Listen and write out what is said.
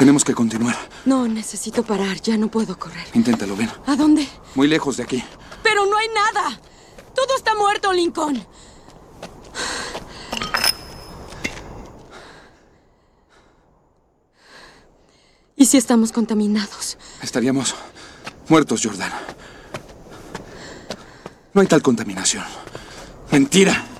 Tenemos que continuar. No, necesito parar. Ya no puedo correr. Inténtalo, ven. ¿A dónde? Muy lejos de aquí. ¡Pero no hay nada! ¡Todo está muerto, Lincoln! ¿Y si estamos contaminados? Estaríamos muertos, Jordan. No hay tal contaminación. ¡Mentira!